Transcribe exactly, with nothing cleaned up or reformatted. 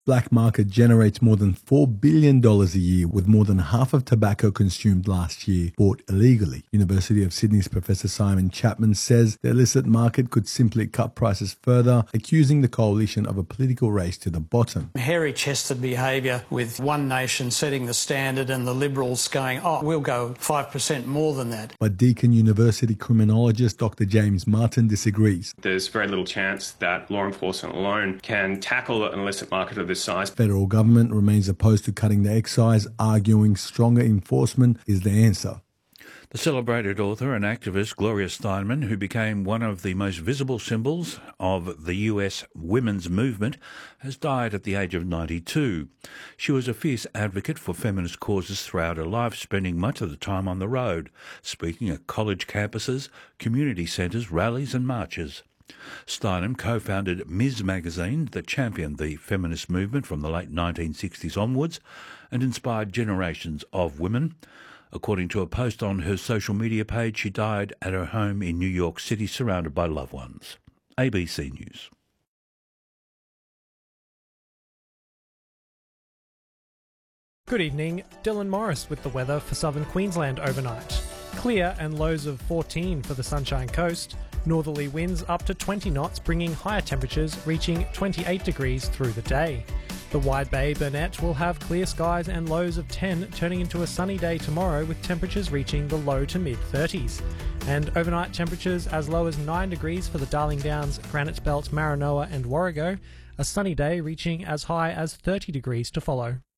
Black market generates more than four billion dollars a year, with more than half of tobacco consumed last year bought illegally. University of Sydney's Professor Simon Chapman says the illicit market could simply cut prices further, accusing the coalition of a political race to the bottom. Hairy-chested behaviour, with One Nation setting the standard and the Liberals going, oh, we'll go five percent more than that. But Deakin University criminologist Doctor James Martin disagrees. There's very little chance that law enforcement alone can tackle an illicit market of this size. Federal government remains opposed to cutting the excise, arguing stronger enforcement is the answer. The celebrated author and activist Gloria Steinem, who became one of the most visible symbols of the U S women's movement, has died at the age of ninety-two. She was a fierce advocate for feminist causes throughout her life, spending much of the time on the road, speaking at college campuses, community centres, rallies and marches. Steinem co-founded Ms magazine that championed the feminist movement from the late nineteen sixties onwards and inspired generations of women. According to a post on her social media page, she died at her home in New York City surrounded by loved ones. A B C News. Good evening, Dylan Morris with the weather for southern Queensland overnight. Clear and lows of fourteen for the Sunshine Coast. Northerly winds up to twenty knots, bringing higher temperatures reaching twenty-eight degrees through the day. The Wide Bay Burnett will have clear skies and lows of ten, turning into a sunny day tomorrow with temperatures reaching the low to mid thirties. And overnight temperatures as low as nine degrees for the Darling Downs, Granite Belt, Maranoa and Warrego. A sunny day reaching as high as thirty degrees to follow.